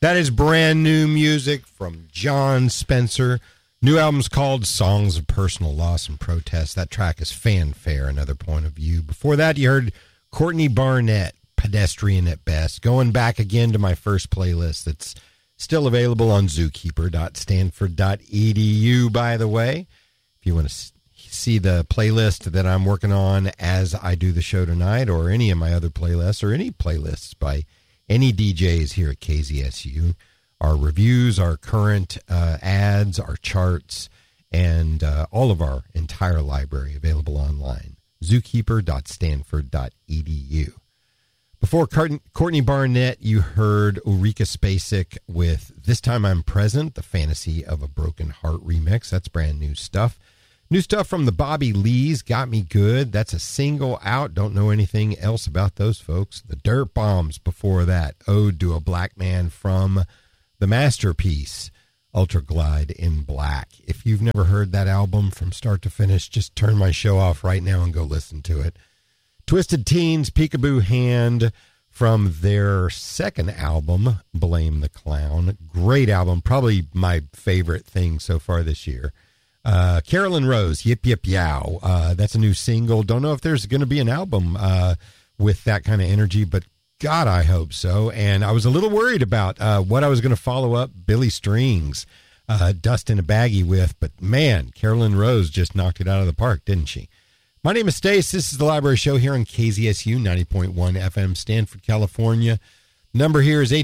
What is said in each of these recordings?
That is brand new music from John Spencer. New album's called Songs of Personal Loss and Protest. That track is Fanfare, Another Point of View. Before that, you heard Courtney Barnett, Pedestrian at Best. Going back again to my first playlist that's still available on zookeeper.stanford.edu, by the way. If you want to see the playlist that I'm working on as I do the show tonight, or any of my other playlists, or any playlists by any DJs here at KZSU, our reviews, our current ads, our charts, and all of our entire library available online. Zookeeper.stanford.edu. Before Courtney Barnett, you heard Ulrika Spacek with This Time I'm Present, the Fantasy of a Broken Heart remix. That's brand new stuff. New stuff from the Bobby Lees, Got Me Good. That's a single out. Don't know anything else about those folks. The Dirt Bombs before that, Ode to a Black Man from the masterpiece, Ultra Glide in Black. If you've never heard that album from start to finish, just turn my show off right now and go listen to it. Twisted Teens, Peekaboo Hand from their second album, Blame the Clown. Great album, probably my favorite thing so far this year. Carolyn Rose, Yip Yip Yow. That's a new single. Don't know if there's going to be an album with that kind of energy, but God, I hope so. And I was a little worried about what I was going to follow up Billy Strings, Dust in a Baggie with, but man, Carolyn Rose just knocked it out of the park, didn't she? My name is Stace. This is the Library Show here on KZSU 90.1 FM, Stanford, California. Number here is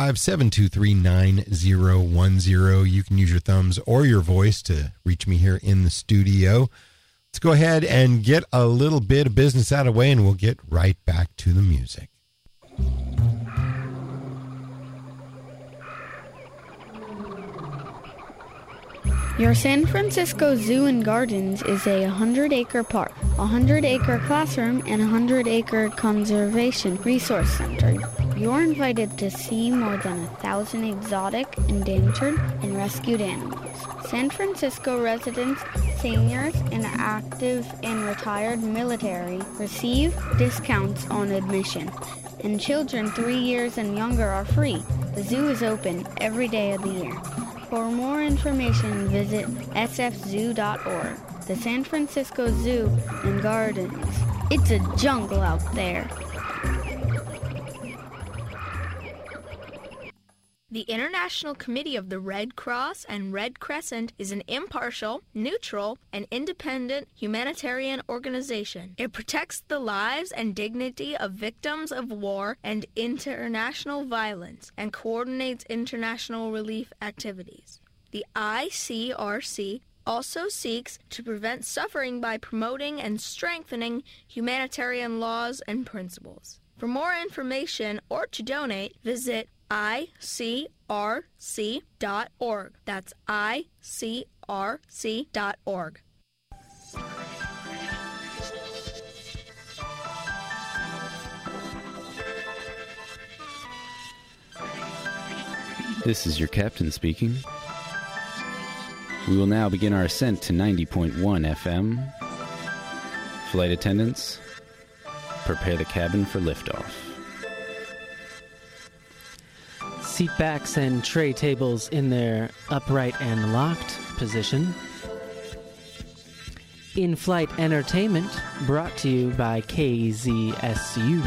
855-723-9010. You can use your thumbs or your voice to reach me here in the studio. Let's go ahead and get a little bit of business out of the way, and we'll get right back to the music. Your San Francisco Zoo and Gardens is a 100-acre park, a 100-acre classroom, and a 100-acre conservation resource center. You're invited to see more than 1,000 exotic, endangered, and rescued animals. San Francisco residents, seniors, and active and retired military receive discounts on admission, and children 3 years and younger are free. The zoo is open every day of the year. For more information, visit sfzoo.org. The San Francisco Zoo and Gardens. It's a jungle out there. The International Committee of the Red Cross and Red Crescent is an impartial, neutral, and independent humanitarian organization. It protects the lives and dignity of victims of war and international violence and coordinates international relief activities. The ICRC also seeks to prevent suffering by promoting and strengthening humanitarian laws and principles. For more information or to donate, visit ICRC.org. That's ICRC.org. This is your captain speaking. We will now begin our ascent to 90.1 FM. Flight attendants, prepare the cabin for liftoff. Seat backs and tray tables in their upright and locked position. In-flight entertainment brought to you by KZSU.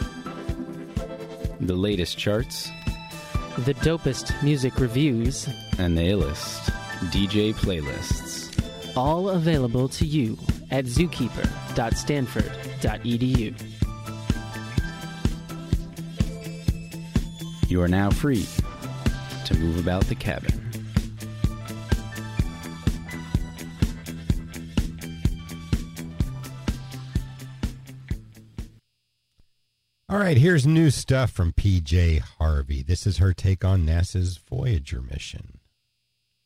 The latest charts. The dopest music reviews. And the illest DJ playlists. All available to you at zookeeper.stanford.edu. You are now free to move about the cabin. All right, here's new stuff from PJ Harvey. This is her take on NASA's Voyager mission.